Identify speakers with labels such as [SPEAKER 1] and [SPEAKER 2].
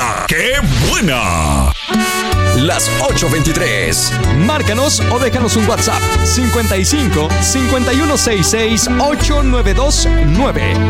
[SPEAKER 1] ¡La que buena!
[SPEAKER 2] Las 8:23. Márcanos o déjanos un WhatsApp 55 5166 8929.